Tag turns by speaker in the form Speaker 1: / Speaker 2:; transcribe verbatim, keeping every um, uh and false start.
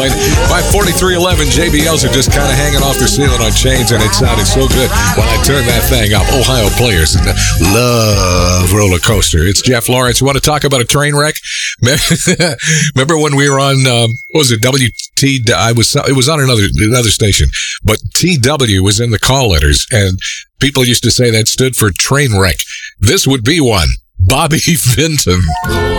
Speaker 1: My forty-three eleven J B Ls are just kind of hanging off the ceiling on chains, and it sounded so good when I turned that thing up. Ohio players love roller coaster. It's Jeff Lawrence. You want to talk about a train wreck? Remember when we were on, um, what was it, W T? I was, it was on another another station, but T W was in the call letters, and people used to say that stood for train wreck. This would be one. Bobby Vinton.